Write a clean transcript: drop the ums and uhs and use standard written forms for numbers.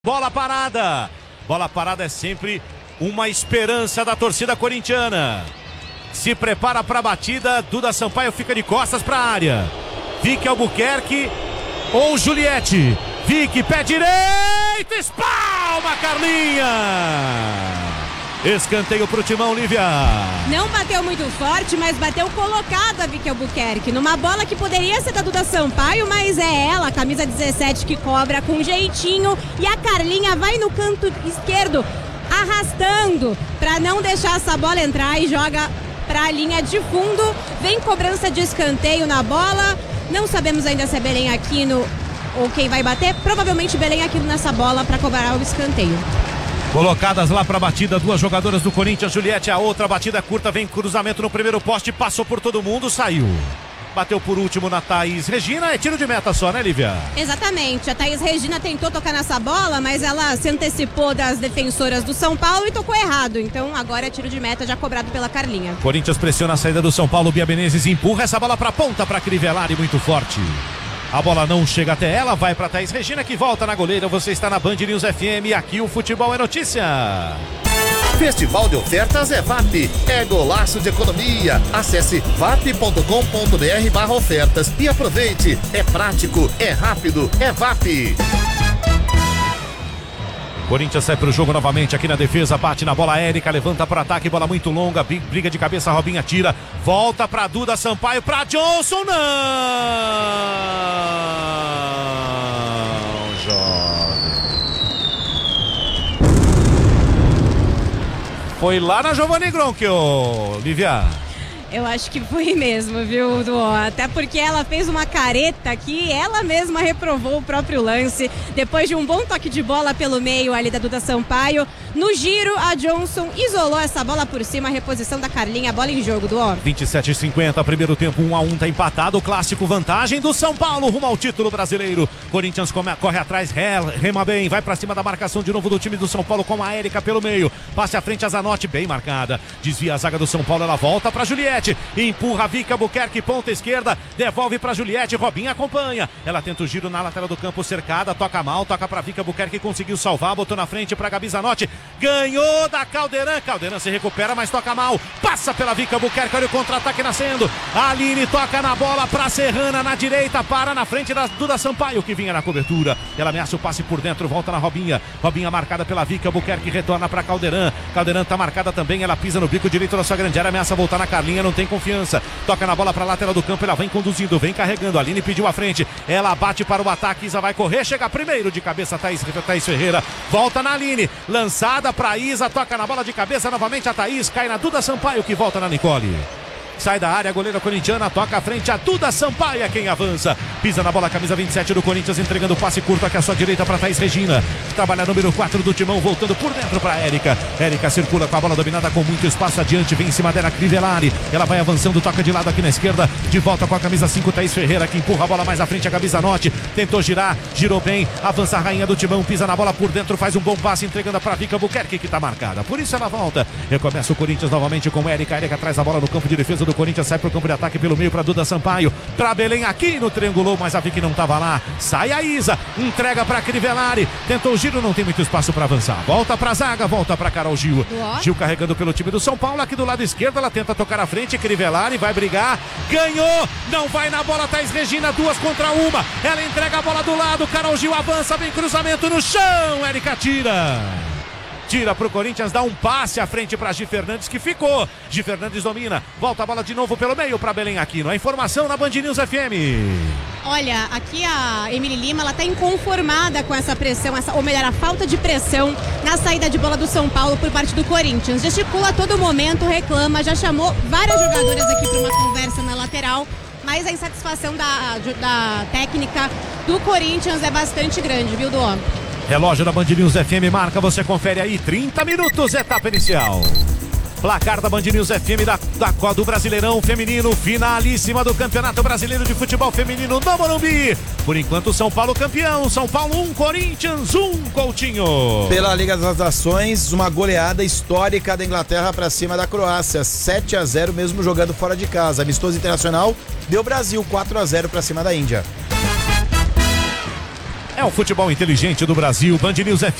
Bola parada. Bola parada é sempre uma esperança da torcida corintiana. Se prepara para a batida. Duda Sampaio fica de costas para a área. Vicky Albuquerque ou Juliette. Vicky, pé direito, espalma Carlinha. Escanteio pro Timão, Lívia. Não bateu muito forte, mas bateu colocado a Vicky Albuquerque. Numa bola que poderia ser da Duda Sampaio, mas é ela, a camisa 17, que cobra com jeitinho. E a Carlinha vai no canto esquerdo, arrastando, para não deixar essa bola entrar, e joga para a linha de fundo. Vem cobrança de escanteio na bola. Não sabemos ainda se é Belém Aquino ou quem vai bater. Provavelmente Belém Aquino nessa bola para cobrar o escanteio. Colocadas lá para a batida, duas jogadoras do Corinthians, Juliette, a outra batida curta, vem cruzamento no primeiro poste, passou por todo mundo, saiu. Bateu por último na Thaís Regina, é tiro de meta só, né, Lívia? Exatamente, a Thaís Regina tentou tocar nessa bola, mas ela se antecipou das defensoras do São Paulo e tocou errado, então agora é tiro de meta já cobrado pela Carlinha. Corinthians pressiona a saída do São Paulo, Bia Menezes empurra essa bola para a ponta para Crivellari, muito forte. A bola não chega até ela, vai para Thaís Regina que volta na goleira. Você está na Band News FM, aqui o futebol é notícia. Festival de ofertas é VAP, é golaço de economia. Acesse vap.com.br/ofertas e aproveite. É prático, é rápido, é VAP. Corinthians sai pro jogo novamente aqui na defesa, bate na bola, Érica levanta para ataque, bola muito longa, briga de cabeça, Robinha tira, volta para Duda Sampaio, para Johnson, não, jovem. Foi lá na Giovanni Gronk, Lívia. Eu acho que foi mesmo, viu, Duó? Até porque ela fez uma careta que ela mesma reprovou o próprio lance. Depois de um bom toque de bola pelo meio ali da Duda Sampaio. No giro, a Johnson isolou essa bola por cima, a reposição da Carlinha, bola em jogo, Duó. 27:50, primeiro tempo 1-1, tá empatado. O clássico, vantagem do São Paulo rumo ao título brasileiro. Corinthians corre atrás, rema bem, vai pra cima da marcação de novo do time do São Paulo com a Érica pelo meio. Passe à frente, a Zanotti bem marcada. Desvia a zaga do São Paulo, ela volta pra Juliette. Empurra a Vicky Albuquerque, ponta esquerda, devolve pra Juliette, Robinha acompanha. Ela tenta o giro na lateral do campo, cercada, toca mal, toca pra Vicky Albuquerque, conseguiu salvar, botou na frente pra Gabi Zanotti. Ganhou da Caldeirão, Caldeirão se recupera, mas toca mal, passa pela Vicky Albuquerque, olha o contra-ataque nascendo. A Aline toca na bola pra Serrana, na direita, para na frente da Duda Sampaio, que vinha na cobertura. Ela ameaça o passe por dentro, volta na Robinha. Robinha marcada pela Vicky Albuquerque, retorna pra Caldeirão. Caldeirão tá marcada também, ela pisa no bico direito da sua grande área, ameaça voltar na Carlinha, não tem confiança. Toca na bola pra lateral do campo, ela vem conduzindo, vem carregando. A Aline pediu a frente, ela bate para o ataque, Isa vai correr, chega primeiro de cabeça, Thaís Ferreira. Volta na Aline, lançada pra Isa, toca na bola de cabeça novamente a Thaís, cai na Duda Sampaio que volta na Nicole. Sai da área, a goleira corintiana, toca à frente, a Duda Sampaio é quem avança. Pisa na bola, camisa 27 do Corinthians, entregando o passe curto aqui à sua direita para Thaís Regina. Trabalha número 4 do Timão, voltando por dentro para Érica. Érica circula com a bola dominada com muito espaço adiante, vem em cima dela Crivellari. Ela vai avançando, toca de lado aqui na esquerda, de volta com a camisa 5, Thaís Ferreira, que empurra a bola mais à frente, a Gabi Zanotti. Tentou girar, girou bem, avança a rainha do Timão, pisa na bola por dentro, faz um bom passe, entregando para Vicky Albuquerque, que está marcada. Por isso ela volta. Recomeça o Corinthians novamente com Érica. Érica traz a bola no campo de defesa do Corinthians, sai pro campo de ataque pelo meio para Duda Sampaio, para Belém Aquino, triangulou, mas a Vicky não estava lá. Sai a Isa, entrega para Crivellari, tentou o giro, não tem muito espaço para avançar. Volta para zaga, volta para Carol Gil. Gil carregando pelo time do São Paulo, aqui do lado esquerdo, ela tenta tocar à frente, Crivellari vai brigar, ganhou, não vai na bola, Thaís Regina, 2 contra 1. Ela entrega a bola do lado, Carol Gil avança, vem cruzamento no chão, Érica tira pro Corinthians, dá um passe à frente para Gi Fernandes, que ficou. Gi Fernandes domina, volta a bola de novo pelo meio para Belém Aquino. A informação na Band News FM. Olha, aqui a Emily Lima, ela tá inconformada com essa pressão, ou melhor, a falta de pressão na saída de bola do São Paulo por parte do Corinthians. Gesticula a todo momento, reclama, já chamou várias jogadoras aqui para uma conversa na lateral, mas a insatisfação da técnica do Corinthians é bastante grande, viu, Duó? Relógio da Band News FM marca, você confere aí, 30 minutos, etapa inicial. Placar da Band News FM do Brasileirão Feminino, finalíssima do Campeonato Brasileiro de Futebol Feminino no Morumbi. Por enquanto, São Paulo campeão, São Paulo 1, Corinthians 1, Coutinho. Pela Liga das Nações, uma goleada histórica da Inglaterra para cima da Croácia, 7-0 mesmo jogando fora de casa. Amistoso internacional, deu Brasil 4-0 para cima da Índia. É o futebol inteligente do Brasil. Band News